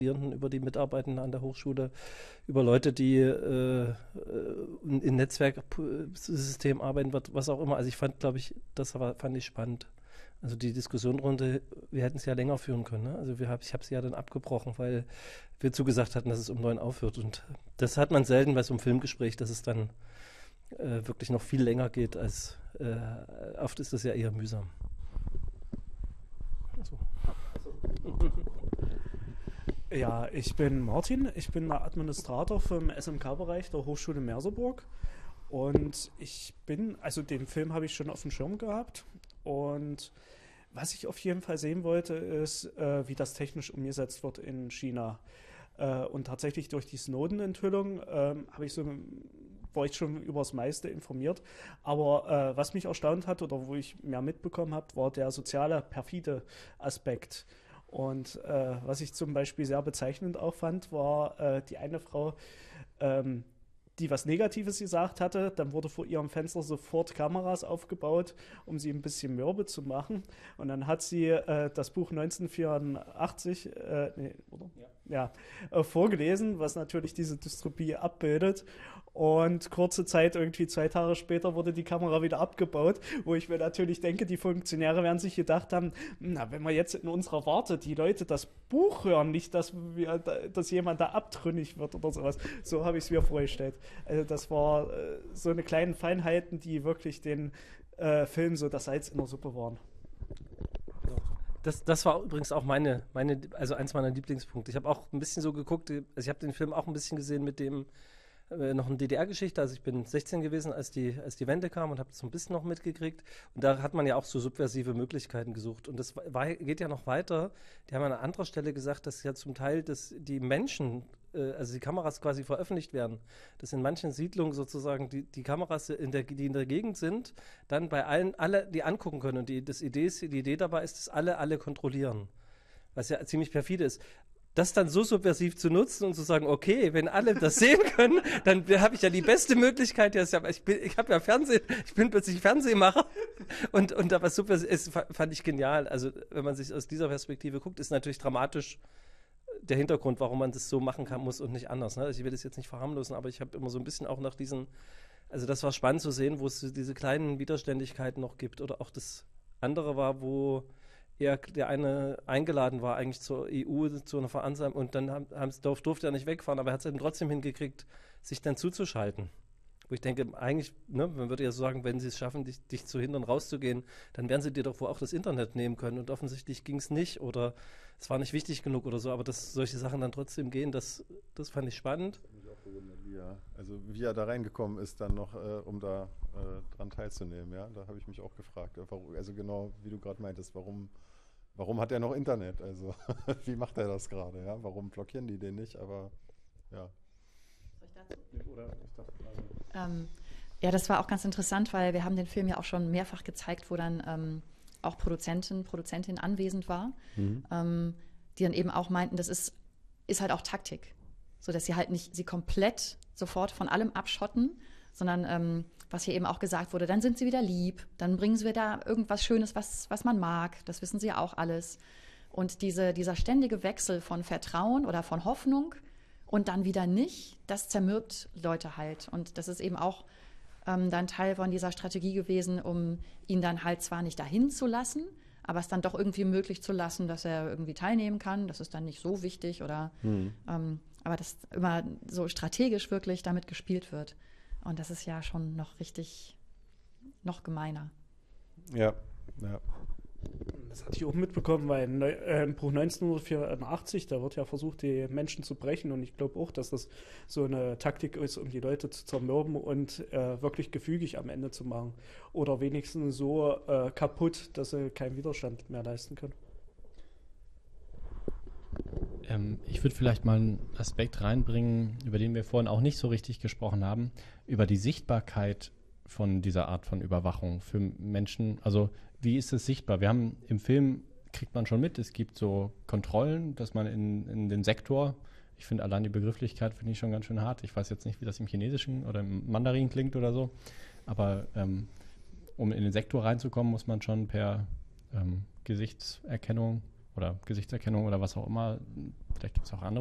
über die Mitarbeitenden an der Hochschule, über Leute, die in Netzwerksystemen arbeiten, was auch immer. Also ich fand, glaube ich, fand ich spannend. Also die Diskussionrunde, wir hätten es ja länger führen können. Ne? Also ich habe sie ja dann abgebrochen, weil wir zugesagt hatten, dass es um 9 aufhört. Und das hat man selten bei so einem Filmgespräch, dass es dann wirklich noch viel länger geht, als oft ist das ja eher mühsam. Also. Ja, ich bin Martin, ich bin der Administrator vom SMK-Bereich der Hochschule Merseburg und also den Film habe ich schon auf dem Schirm gehabt und was ich auf jeden Fall sehen wollte, ist, wie das technisch umgesetzt wird in China. Und tatsächlich durch die Snowden-Enthüllung war ich schon über das meiste informiert. Aber was mich erstaunt hat oder wo ich mehr mitbekommen habe, war der soziale, perfide Aspekt. Und was ich zum Beispiel sehr bezeichnend auch fand, war die eine Frau, die was Negatives gesagt hatte. Dann wurde vor ihrem Fenster sofort Kameras aufgebaut, um sie ein bisschen mürbe zu machen. Und dann hat sie das Buch 1984 vorgelesen, was natürlich diese Dystopie abbildet. Und kurze Zeit, irgendwie 2 Tage später, wurde die Kamera wieder abgebaut, wo ich mir natürlich denke, die Funktionäre werden sich gedacht haben, na, wenn wir jetzt in unserer Warte die Leute das Buch hören, nicht, dass jemand da abtrünnig wird oder sowas. So habe ich es mir vorgestellt. Also das war so eine kleinen Feinheiten, die wirklich den Film so das Salz in der Suppe waren. Das war übrigens auch also eins meiner Lieblingspunkte. Ich habe auch ein bisschen so geguckt, also ich habe den Film auch ein bisschen gesehen mit dem noch eine DDR-Geschichte. Also ich bin 16 gewesen, als die Wende kam und habe das so ein bisschen noch mitgekriegt. Und da hat man ja auch so subversive Möglichkeiten gesucht. Und das geht ja noch weiter. Die haben an einer anderen Stelle gesagt, dass ja zum Teil die Menschen, also die Kameras quasi veröffentlicht werden, dass in manchen Siedlungen sozusagen die Kameras, die in der Gegend sind, dann bei alle die angucken können. Und die Idee dabei ist, dass alle kontrollieren. Was ja ziemlich perfide ist. Das dann so subversiv zu nutzen und zu sagen, okay, wenn alle das sehen können, dann habe ich ja die beste Möglichkeit. Ich habe ja Fernsehen, ich bin plötzlich Fernsehmacher und da was subversiv ist, fand ich genial. Also wenn man sich aus dieser Perspektive guckt, ist natürlich dramatisch der Hintergrund, warum man das so machen kann muss und nicht anders. Ne? Also ich will das jetzt nicht verharmlosen, aber ich habe immer so ein bisschen auch nach also das war spannend zu sehen, wo es diese kleinen Widerständigkeiten noch gibt. Oder auch das andere war, wo der eine eingeladen war eigentlich zur EU, zu einer Veranstaltung und dann durfte er nicht wegfahren, aber er hat es dann trotzdem hingekriegt, sich dann zuzuschalten. Wo ich denke, eigentlich, ne, man würde ja so sagen, wenn sie es schaffen, dich zu hindern, rauszugehen, dann werden sie dir doch wohl auch das Internet nehmen können und offensichtlich ging es nicht oder es war nicht wichtig genug oder so, aber dass solche Sachen dann trotzdem gehen, das fand ich spannend. Wie er da reingekommen ist, dann noch, um da dran teilzunehmen, ja, da habe ich mich auch gefragt, also genau, wie du gerade meintest, warum hat er noch Internet? Also wie macht er das gerade? Ja? Warum blockieren die den nicht? Aber ja. Soll ich dazu? Ja, das war auch ganz interessant, weil wir haben den Film ja auch schon mehrfach gezeigt, wo dann auch Produzentin anwesend war, die dann eben auch meinten, das ist halt auch Taktik, so dass sie halt nicht sie komplett sofort von allem abschotten, sondern was hier eben auch gesagt wurde, dann sind sie wieder lieb, dann bringen sie wieder irgendwas Schönes, was man mag, das wissen sie ja auch alles. Und dieser ständige Wechsel von Vertrauen oder von Hoffnung und dann wieder nicht, das zermürbt Leute halt. Und das ist eben auch dann Teil von dieser Strategie gewesen, um ihn dann halt zwar nicht dahin zu lassen, aber es dann doch irgendwie möglich zu lassen, dass er irgendwie teilnehmen kann. Das ist dann nicht so wichtig oder aber dass immer so strategisch wirklich damit gespielt wird. Und das ist ja schon noch gemeiner. Ja. Das hatte ich auch mitbekommen, weil im Buch 1984, da wird ja versucht, die Menschen zu brechen. Und ich glaube auch, dass das so eine Taktik ist, um die Leute zu zermürben und wirklich gefügig am Ende zu machen. Oder wenigstens so kaputt, dass sie keinen Widerstand mehr leisten können. Ich würde vielleicht mal einen Aspekt reinbringen, über den wir vorhin auch nicht so richtig gesprochen haben, über die Sichtbarkeit von dieser Art von Überwachung für Menschen. Also wie ist es sichtbar? Wir haben im Film, kriegt man schon mit, es gibt so Kontrollen, dass man in den Sektor, ich finde allein die Begrifflichkeit finde ich schon ganz schön hart. Ich weiß jetzt nicht, wie das im Chinesischen oder im Mandarin klingt oder so, aber um in den Sektor reinzukommen, muss man schon per Gesichtserkennung oder Gesichtserkennung oder was auch immer. Vielleicht gibt es auch andere